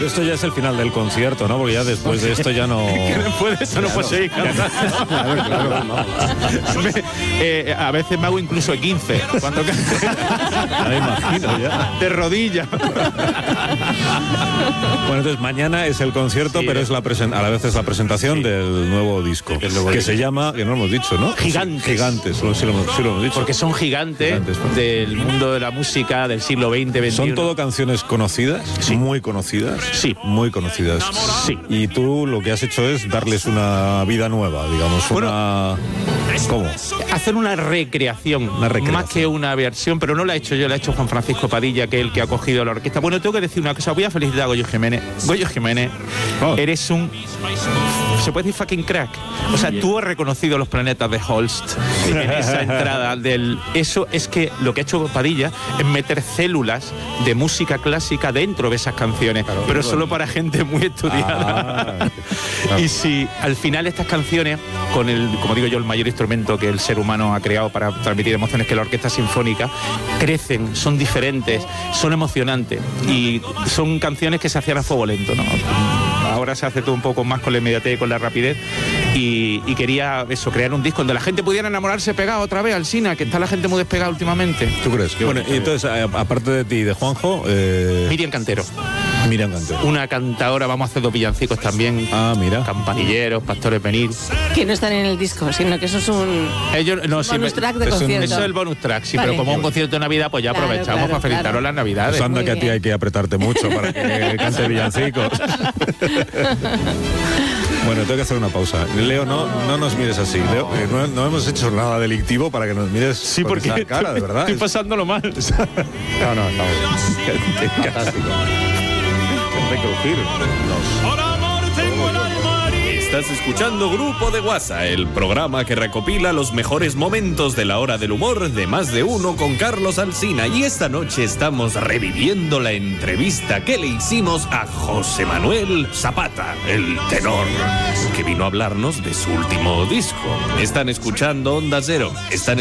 esto ya es el final del concierto, ¿no? Porque ya después de esto ya no... Que después de eso no puedo seguir cantando. Claro, no. A veces me hago incluso 15 cuando canto. Me imagino ya. De rodillas. Bueno, entonces mañana es el concierto, Sí, pero es a la vez es la presentación del nuevo disco, que se llama, que no hemos dicho, ¿no? Gigantes. Gigantes, sí lo hemos dicho. Porque son gigantes Pues. del mundo de la música del siglo XX, XXI. ¿Son todo canciones conocidas? Sí. Muy conocidas. Sí. Muy conocidas. Sí. Y tú lo que has hecho es darles una vida nueva, digamos, Bueno, ¿cómo? hacer una recreación, más que una versión, pero no la he hecho yo, la ha hecho Juan Francisco Padilla, que es el que ha cogido la orquesta. Bueno, tengo que decir una cosa, voy a felicitar a Goyo Jiménez. Goyo Jiménez, eres un... ¿Se puede decir fucking crack? O sea, tú has reconocido los planetas de Holst en esa entrada del... Eso es que lo que ha hecho Padilla es meter células de música clásica dentro de esas canciones, claro, pero solo para gente muy estudiada. Y si al final estas canciones, con el, como digo yo, el mayor instrumento que el ser humano ha creado para transmitir emociones, que es la orquesta sinfónica, crecen, son diferentes, son emocionantes y son canciones que se hacían a fuego lento, ¿no? Ahora se hace todo un poco más con la inmediatez y con la rapidez y quería eso, crear un disco donde la gente pudiera enamorarse pegado otra vez al Sina, que está la gente muy despegada últimamente. ¿Tú crees? Bueno, y entonces, aparte de ti y de Juanjo... Miriam Cantero. Miriam Cantero. Una cantadora, vamos a hacer 2 villancicos también. Ah, mira. Campanilleros, Pastores Venir. Que no están en el disco, sino que eso es un bonus track de concierto. Eso es el bonus track, sí, vale. Pero como un concierto de Navidad, pues ya aprovechamos para felicitaros las Navidades. Pues anda Muy que a ti bien. hay que apretarte mucho para que cante villancicos. Bueno, tengo que hacer una pausa. Leo, no nos mires así. Leo, no hemos hecho nada delictivo para que nos mires Sí, con porque esa cara, de verdad. estoy pasándolo mal. No, fantástico. Estás escuchando Grupo de WhatsApp, el programa que recopila los mejores momentos de la hora del humor de Más de Uno con Carlos Alsina. Y esta noche estamos reviviendo la entrevista que le hicimos a José Manuel Zapata, el tenor, que vino a hablarnos de su último disco. Están escuchando Onda Cero. Están